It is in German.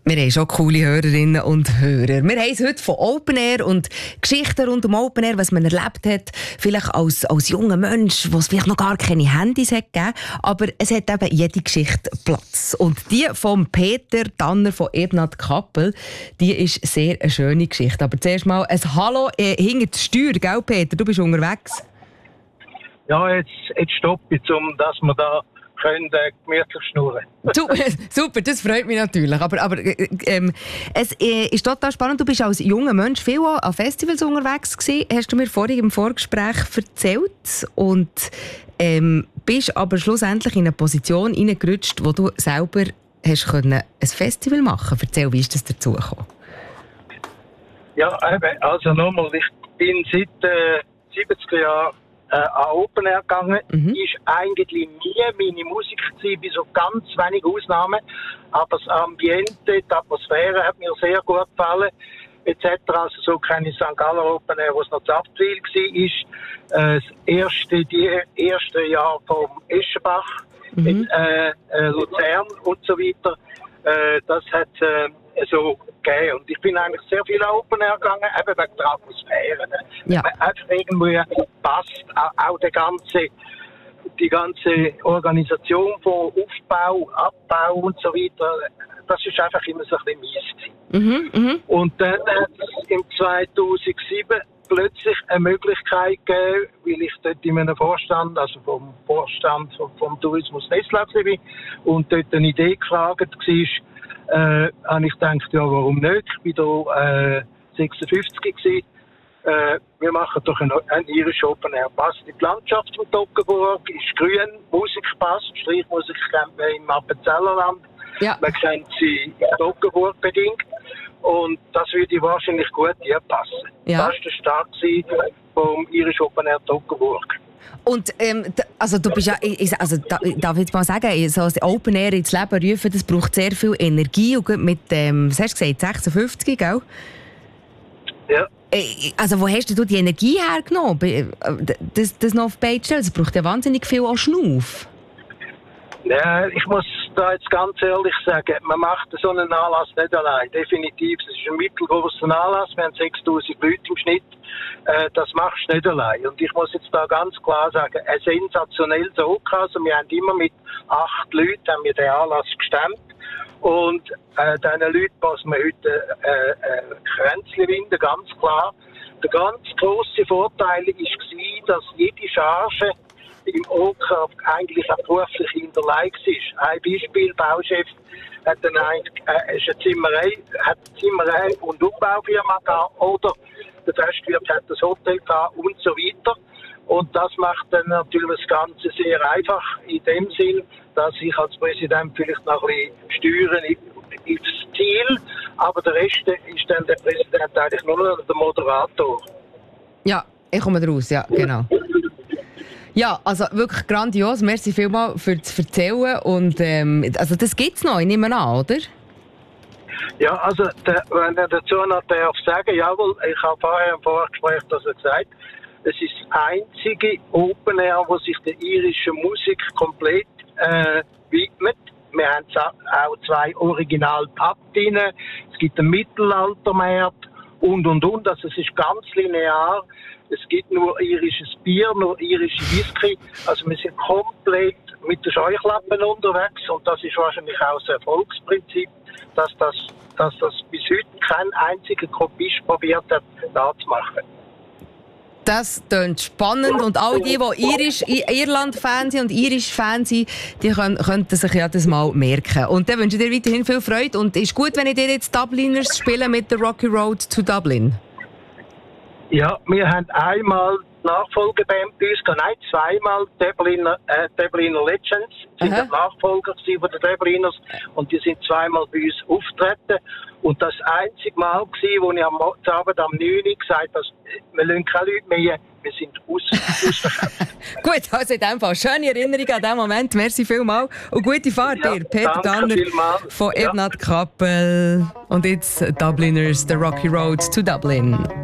Wir haben schon coole Hörerinnen und Hörer. Wir haben es heute von Open Air und Geschichten rund um Open Air, was man erlebt hat. Vielleicht als junger Mensch, wo es vielleicht noch gar keine Handys hat gegeben. Aber es hat eben jede Geschichte Platz. Und die von Peter Tanner von Ebnat Kappel, die ist sehr eine schöne Geschichte. Aber zuerst mal ein Hallo hinter die Steuer, gell Peter? Du bist unterwegs. Ja, jetzt stoppe ich, dass wir da können gemütlich schnurren. Super, das freut mich natürlich. Aber es ist total spannend. Du bist als junger Mensch viel an Festivals unterwegs gewesen, hast du mir vorhin im Vorgespräch erzählt. Und bist aber schlussendlich in eine Position hineingerutscht, wo du selber hast können ein Festival machen. Erzähl, wie ist das dazu gekommen? Ja, also nochmal, ich bin seit 70er Jahren an Open Air gegangen. Ist eigentlich nie meine Musik gewesen, bei so ganz wenigen Ausnahmen. Aber das Ambiente, die Atmosphäre hat mir sehr gut gefallen. Etc. Also so kenne ich St. Galler Open Air, wo es noch Zaptwil war. Die erste Jahr vom Eschenbach in Luzern und so weiter. Das hat so gegeben. Und ich bin eigentlich sehr viel Open Air gegangen, eben wegen der Atmosphäre. Ja. Einfach irgendwie passt auch die ganze Organisation von Aufbau, Abbau und so weiter. Das ist einfach immer so ein bisschen mies. Und dann hat es im 2007 plötzlich eine Möglichkeit gegeben, weil ich dort in einem Vorstand, also vom Vorstand vom Tourismus Nestlau bin und dort eine Idee gefragt war, habe ich gedacht, ja, warum nicht? Ich war da 56 gewesen. Wir machen doch ein irischen Open Air. Passt in die Landschaft von Toggenburg, ist grün, Musik passt, Streichmusik kennt man im Appenzellerland. Ja. Man kennt sie in Toggenburg bedingt. Und das würde wahrscheinlich gut hier passen. Ja. Das war der Start vom irischen Open Air Toggenburg. Und also du bist ja, darf ich jetzt mal sagen, so das Open Air ins Leben rufen, das braucht sehr viel Energie und mit was hast du gesagt, 56, gell? Ja. Also wo hast du die Energie hergenommen, das noch auf die Beine stellen? Das braucht ja wahnsinnig viel an Schnauf. Ja, ich muss da jetzt ganz ehrlich sagen, man macht so einen Anlass nicht allein, definitiv. Es ist ein mittelgroßer Anlass, wir haben 6000 Leute im Schnitt. Das machst du nicht allein. Und ich muss jetzt da ganz klar sagen, ein sensationelles OK. Also wir haben immer mit 8 Leuten haben wir den Anlass gestemmt. Und diesen Leuten passen wir heute Kränzchen winden, ganz klar. Der ganz grosse Vorteil war, dass jede Charge im OK eigentlich auch beruflich hinterlegt ist. Ein Beispiel, Bauchef hat eine Zimmerei und Umbau-Firma gehabt, oder der Festwirt hat das Hotel gehabt und so weiter. Und das macht dann natürlich das Ganze sehr einfach in dem Sinn, dass ich als Präsident vielleicht noch ein bisschen steuern ins Ziel, aber der Rest ist dann der Präsident eigentlich nur noch der Moderator. Ja, ich komme raus, ja, genau. Ja, also wirklich grandios. Merci vielmals für das Erzählen. Und also das gibt es noch, ich nehme an, oder? Ja, also wenn er dazu noch darf sagen, jawohl, ich habe vorher im Vorgespräch das gesagt, es ist das einzige Open Air, wo sich der irischen Musik komplett widmet. Wir haben auch 2 Original-Pub drin, es gibt einen Mittelaltermarkt und. Also es ist ganz linear. Es gibt nur irisches Bier, nur irische Whisky. Also wir sind komplett mit den Scheuklappen unterwegs und das ist wahrscheinlich auch das Erfolgsprinzip, dass das bis heute kein einziger Kopist probiert hat, da zu machen. Das klingt spannend und all die Irland-Fans und Irish-Fans sind, die könnten sich ja das mal merken. Und dann wünsche ich dir weiterhin viel Freude und ist gut, wenn ich dir jetzt Dubliners spiele mit der Rocky Road to Dublin. Ja, wir haben einmal die Nachfolgeband bei uns, nein, zweimal Dubliner Legends, sind die Nachfolger von den Dubliners und die sind zweimal bei uns aufgetreten. Und das einzige Mal war, wo ich am Abend am 9 Uhr gesagt habe, wir lassen keine Leute mehr, wir sind ausverkauft. Gut, also in dem Fall schöne Erinnerung an diesen Moment, merci vielmals und gute Fahrt dir, Peter Tanner von Ebnat Kappel und jetzt Dubliners, The Rocky Road to Dublin.